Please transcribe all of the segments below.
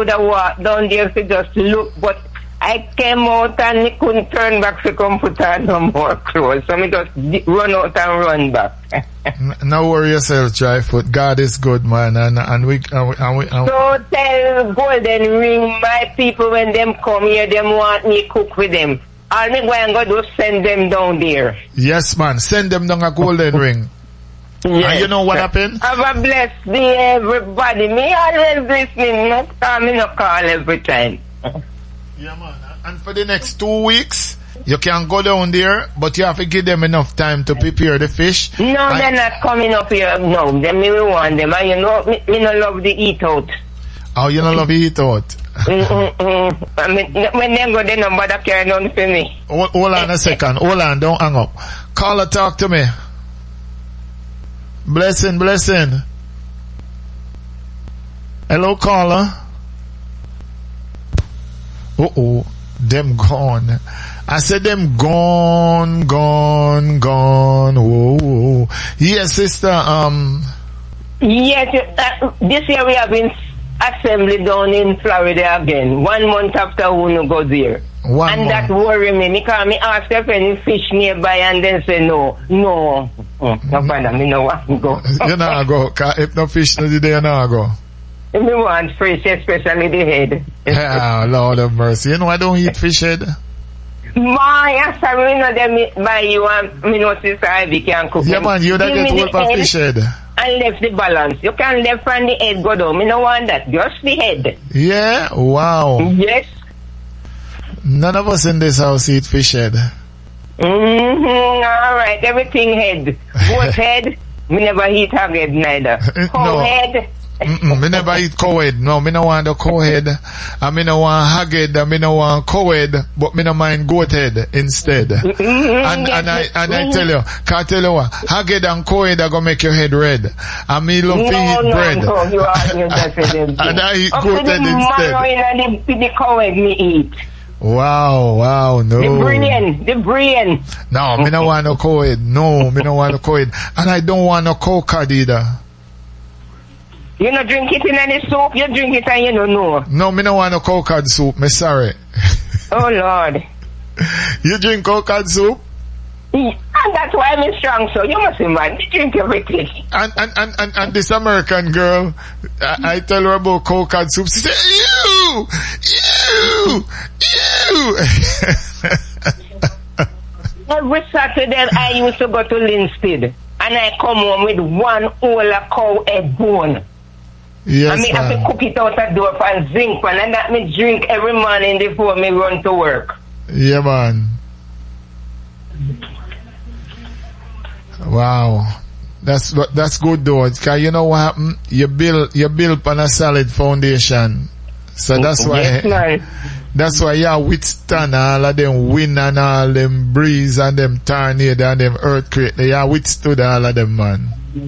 would have walked down there to just look, but I came out and I couldn't turn back to come put on no more clothes. So I just run out and run back. No worry yourself, Dryfoot. God is good, man. And we So tell Golden Ring, my people, when them come here, them want me cook with them. All me go and go do send them down there. Yes, man. Send them down a Golden Ring. Yes. And you know what happened? Have a blessed day, everybody. Me always listening. Not call me, no call every time. Yeah, man. And for the next 2 weeks, you can go down there, but you have to give them enough time to prepare the fish. No, they're not coming up here. No, them me will want them. And you know, me no love the eat out. Oh, you don't love to eat out? I mean, when they go, they no bother carry on for me. Hold on a second. Hold on, don't hang up. Caller, talk to me. Blessing. Hello, caller. Them gone. I said them gone. Whoa. Yes, sister. Yes, this year we have been assembly down in Florida again. 1 month after we no go there. That worry me because me ask if any fish nearby and then say no. No bother, me no want to go. You not go, cause if no fish no there, you not go. Me want fish, especially the head. Yeah, Lord of mercy. You know I don't eat fish head. My, sorry, no, them buy you and me no sister Ivy can cook. Yeah, man, you don't get hold of fish head. And left the balance. You can left from the head go down. Me no want that. Just the head. Yeah? Wow. Yes. None of us in this house eat fish head. Alright, everything head. Goat head, me never eat hog head neither. Cow head. Me never eat cow head. No, me no want the cow head. And me no want hog head. And me no want cow head. But me no mind goat head instead. And I tell you, can't tell you what, hog head and cow head are gonna make your head red. And me love to eat bread. No, you are and I eat goat head instead. The cow head me eat. Wow, no. The brain. No, me no want no cow head. No, me no want no cow head. And I don't want no cow cod either. You no drink it in any soup, you drink it and you don't know. No, me no want no cow cod soup, me sorry. Oh Lord. You drink cow cod soup? And that's why I'm strong, so you must be mad. You drink everything. And this American girl, I tell her about cow cod soup, she say, you! Every Saturday I used to go to Linstead and I come home with one whole cow head bone. Yes, and me have to cook it out the door and zinc one, and that me drink every morning before me run to work. Yeah, man. Wow. That's good though. Cause you know what happened? You build on a solid foundation. So that's why yes, man. That's why you withstand all of them wind and all them breeze and them tornado and them earthquake. You withstood all of them, man.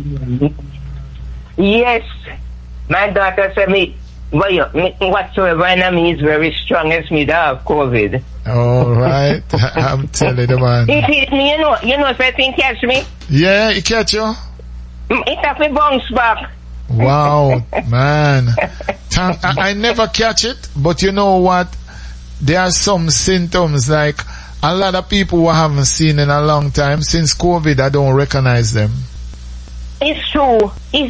Yes. My daughter said me, whatsoever in me is very strong as me to have COVID. Alright. I'm telling you, man. It hit me, you know, so I think catch me. Yeah, it catch you? It have me bounce back. Wow, man. I never catch it, but you know what? There are some symptoms like a lot of people who I haven't seen in a long time. Since COVID, I don't recognize them. It's true.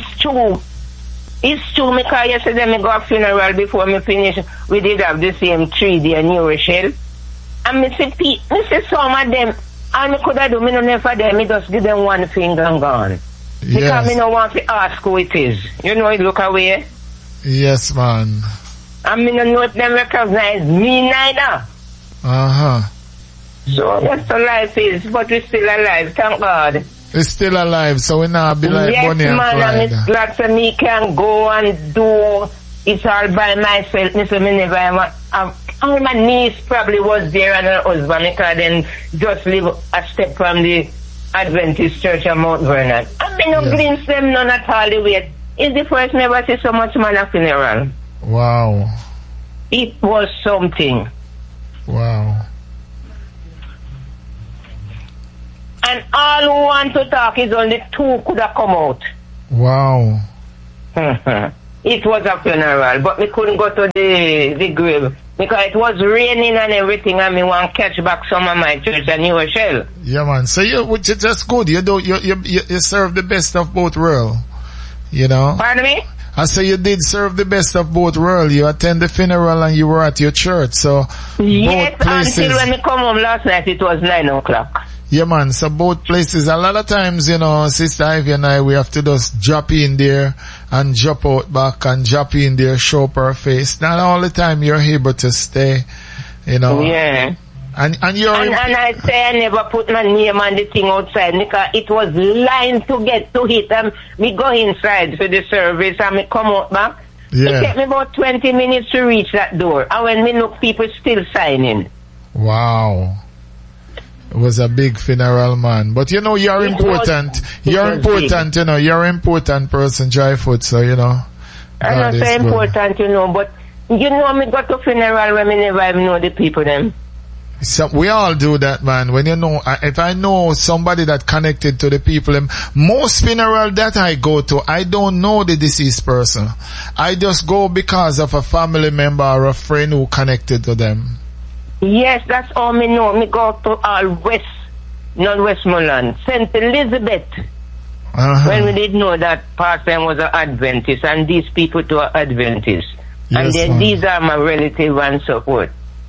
Because yesterday me go a funeral before me finish. We did have the same 3D New Rochelle. And me see some of them, and me could have do me no never them, me just give them one finger and gone. Yes. Because me no want to ask who it is. You know it look away. Yes, man. And me no know if them recognize me neither. So that's the life is, but we still alive, thank God. It's still alive, so we now be like yes, Bonnie and Clyde. Yes, man, and it's glad for me can go and do it all by myself. Me never all my niece probably was there and her husband because then just live a step from the Adventist Church of Mount Vernon. I mean, no glimpse them none at all the way. It's the first me ever see so much man at funeral. Wow. It was something. Wow. And all who want to talk is only two could have come out. Wow. it was a funeral, but we couldn't go to the grave because it was raining and everything, and me want to catch back some of my church and New Rochelle. Yeah, man. So which is just good. You serve the best of both worlds. You know? Pardon me? I say you did serve the best of both worlds. You attend the funeral and you were at your church. So yes, both places, until when we come home last night, it was 9 o'clock. Yeah, man. So both places, a lot of times, you know, Sister Ivy and I, we have to just drop in there and drop out back and drop in there, show up our face. Not all the time you're able to stay, you know. Yeah. And I say I never put my name on the thing outside because it was line to get to it, and me go inside for the service and me come out back. Yeah. It took me about 20 minutes to reach that door, and when me look, people still signing. Wow. It was a big funeral, man. But you know, you're important. You're important, you know, you're an important person, Dryfoot, so you know. I know so important, you know, but you know me got to funeral when me never even know the people them. So we all do that, man. When you know, if I know somebody that connected to the people, most funeral that I go to, I don't know the deceased person. I just go because of a family member or a friend who connected to them. Yes, that's all me know. Me go to all non-Westmoreland, St. Elizabeth. When we did know that Pastor was an Adventist and these people too are Adventists. Yes, and then these are my relative and support.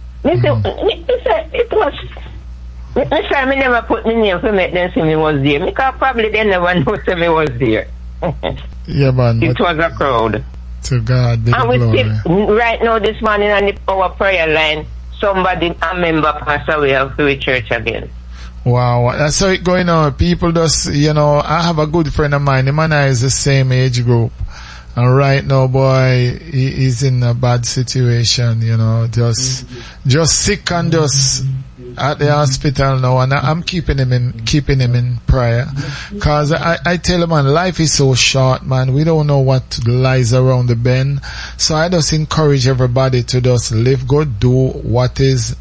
It was. I never put my name for make them see me was there. Because probably they never know say me was there. Yeah, man. It was a crowd. To God be the glory. And we still, right now this morning on our prayer line, somebody, a member passed away of the church again. Wow, that's how it going on. People just, you know, I have a good friend of mine. Him and I is the same age group. And right now, boy, he's in a bad situation, you know, just sick and just at the hospital now. And I'm keeping him in prayer. Cause I tell him, man, life is so short, man. We don't know what lies around the bend. So I just encourage everybody to just live good, do what is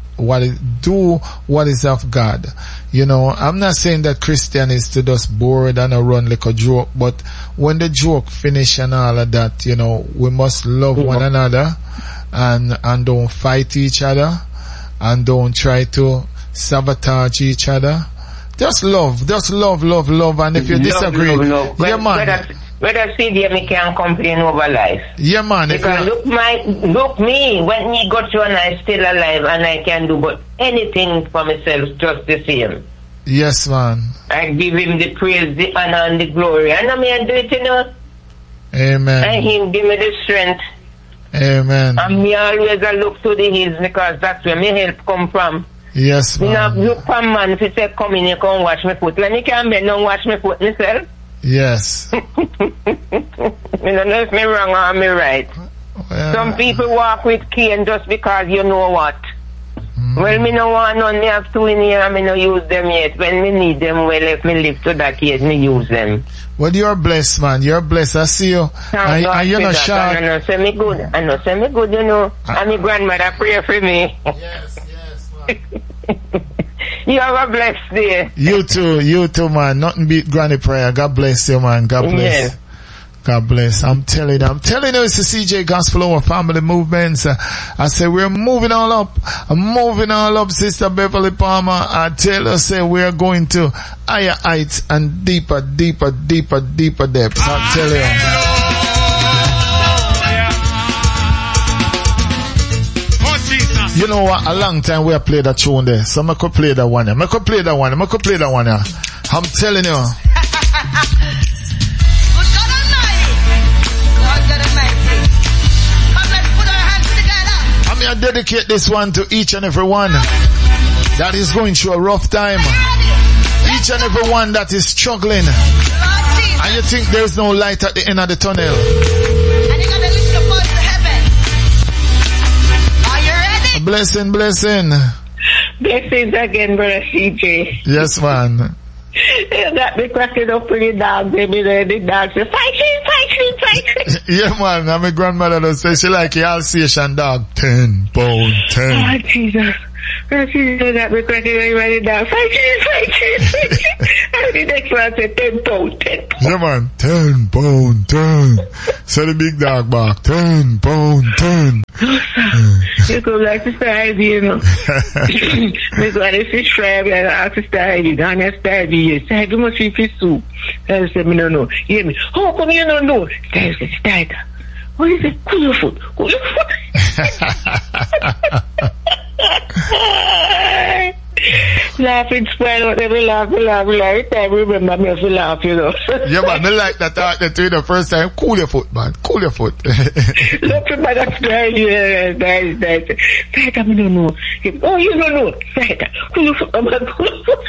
of God. You know, I'm not saying that Christian is to just bored and run like a joke, but when the joke finish and all of that, you know, we must love one another and don't fight each other and don't try to sabotage each other. Just love. And if you disagree, yeah, man. Whether CD me can complain over life. Yeah, man. Because look me, when me got you and I still alive and I can do but anything for myself just the same. Yes, man. I give him the praise, the honor and the glory. And I mean, I do it, you know. Amen. And him give me the strength. Amen. And me always look to the hills because that's where my help come from. Yes, man. You know, look from man, if he say come in, you come wash my foot. When he can bend down wash my foot myself. Yes. I don't know if me wrong or me right. Well, some people walk with cane just because you know what. Well, me no want none, me have two in here and me no use them yet. When me need them, well, if me live to that age, me use them. Well, you're blessed, man. You're blessed. I see you. And you're not sure. I know, say me good. You know. And my grandmother pray for me. Yes, man. You have a blessed day. You too, man. Nothing beat granny prayer. God bless you, man. God bless. Yes. God bless. I'm telling you, it's the CJ Gospel Hour Family Movements. I say we're moving all up. Sister Beverly Palmer. I tell her, say we're going to higher heights and deeper depths. I tell you. You know what? A long time we have played that tune there. So I could play that one. I'm telling you. I'm going to dedicate this one to each and every one that is going through a rough time. Each and every one that is struggling. And you think there's no light at the end of the tunnel. Blessing. Blessings again, Brother CJ. Yes, man. That be cracking up for the dog, baby. The dog say, fight. Yeah, man. And my grandmother does say she like the Alsatian dog. 10 pound, 10. Oh, Jesus. She said that because everybody down. 5 cheese. And the next one said 10 pound, 10 pound. Yeah, man. 10 pound, 10. So the big dog bark. 10 pound, 10. You come like Sister Ivy, you know. We go to the fish fry and ask Sister Ivy. Gone and Sister Ivy, yes. Sister Ivy must be fish soup. I said, me no know. You hear me? How come you don't know? Sister Ivy said, Sister Ivy, what is it? Cool your foot. Cool your foot. Laughing, spoil whatever, laugh. Every time I remember me, I feel laugh, you know. Yeah, man, I like that thought that the first time. Cool your foot, man. Cool your foot. Look at my style, yeah, nice. Saita, I don't know. Oh, you don't know. Saita, cool your foot, man. Cool your foot.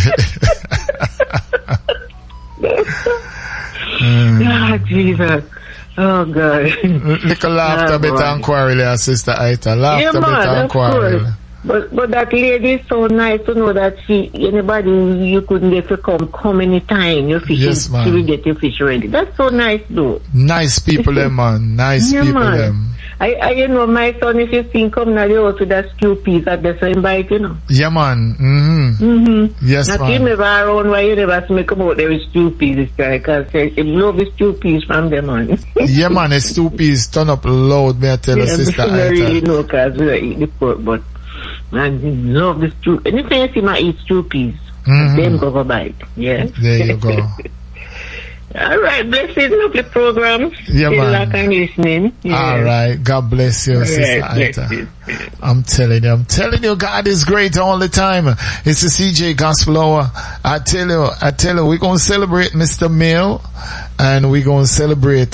Oh, Jesus. Oh, God. Little laughter bit and quarrel, Sister Aita. Laughter bit and quarrel. But that lady is so nice to know that anybody you couldn't get to come anytime you fish, yes, man. She will get your fish ready. That's so nice, though. Nice people, them, man. Nice people, man. them. I you know, my son, if you think come now, they also that stew peas at the same bite, you know. Yeah, man. Yes, now, man. you never around why you never see me come out there with stew peas this guy, because they love the stew peas from them, man. Yeah, man, it's stew peas turn up loud, me I tell you, Sister Aita. I really know, because we eat the pork, but I love the stew. Anything I see my eat stew peas, them go bite. Yeah. There you go. All right, blessed, lovely program. Yeah, man. Like I'm listening. Yeah. All right, God bless you, Sister Aita. I'm telling you, God is great all the time. It's the CJ Gospel Hour. I tell you, we're gonna celebrate Mr. Mill, and we're gonna celebrate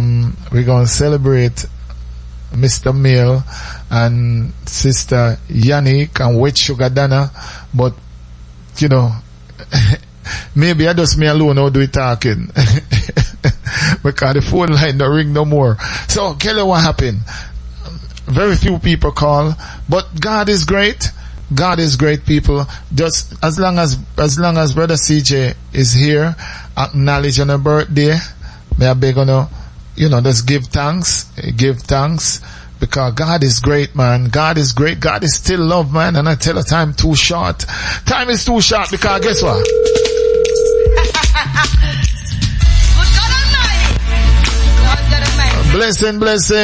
Mr. Mill and Sister Yannick and Wet Sugar Dana, but you know, maybe I just me alone now do it talking because the phone line don't ring no more. So Kelly, what happened? Very few people call, but God is great. God is great, people. Just as long as Brother CJ is here, acknowledging her birthday, may I beg on her, just give thanks, because God is great, man. God is great. God is still love, man. And I tell her time too short. Time is too short because guess what? Blessing.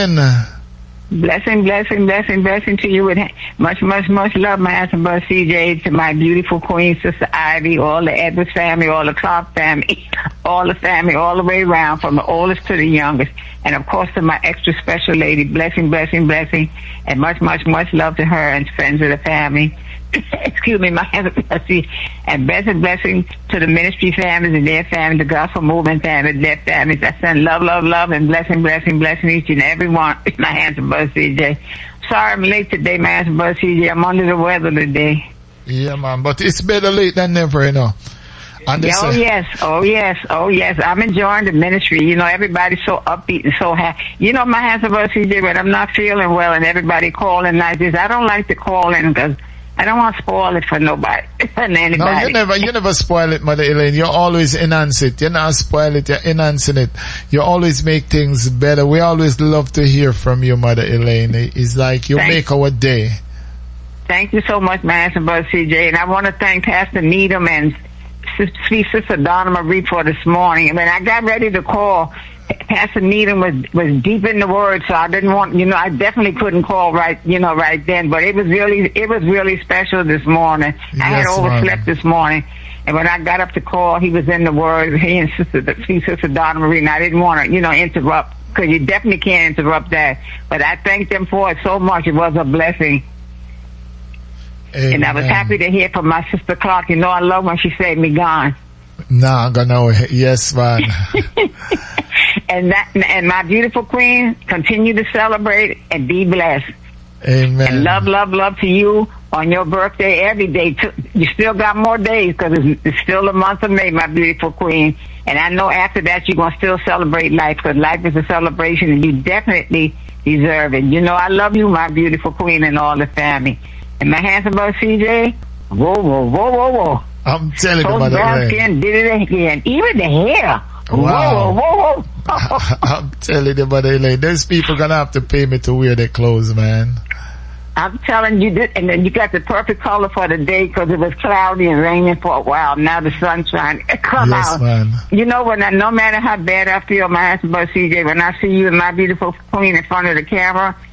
Blessing to you with much love, my husband, Brother CJ, to my beautiful queen, Sister Ivy, all the Edwards family, all the Clark family, all the family, all the way around, from the oldest to the youngest, and of course to my extra special lady, blessing, and much love to her and friends of the family. Excuse me, my husband, and blessing to the ministry families and their family, the gospel movement family, their families. I send love, and blessing each and every one. My hands above CJ. Sorry I'm late today, my hands above CJ. I'm under the weather today. Yeah, man, but it's better late than never, Oh yes. I'm enjoying the ministry. Everybody's so upbeat and so happy. My hands above CJ, when I'm not feeling well and everybody calling like this, I don't like to call in because I don't want to spoil it for nobody and anybody. No, you never spoil it, Mother Elaine. You always enhance it. You not spoil it, you're enhancing it. You always make things better. We always love to hear from you, Mother Elaine. It's like you make our day. Thank you so much, my brother CJ. And I want to thank Pastor Needham and sweet Sister Donna Marie for this morning. When I got ready to call, Pastor Needham was deep in the word, so I didn't want, I definitely couldn't call right then, but it was really special this morning. Yes, I had overslept this morning, and when I got up to call, he was in the word, he and Sister Donna Marie, and I didn't want to, interrupt, because you definitely can't interrupt that, but I thanked them for it so much. It was a blessing. Amen. And I was happy to hear from my sister Clark. I love when she said me gone. Yes, man. And my beautiful queen, continue to celebrate and be blessed. Amen. And love to you on your birthday every day. You still got more days because it's still the month of May, my beautiful queen. And I know after that you're going to still celebrate life, because life is a celebration and you definitely deserve it. I love you, my beautiful queen, and all the family. And my handsome brother CJ, whoa. I'm telling you, Mother Elaine. Did it again. Even the hair. Wow. Whoa. I'm telling you, Mother Elaine, there's people gonna have to pay me to wear their clothes, man. I'm telling you this, and then you got the perfect color for the day because it was cloudy and raining for a while. Now the sun's trying to come out. Man. You know, no matter how bad I feel, my husband, CJ, when I see you and my beautiful queen in front of the camera,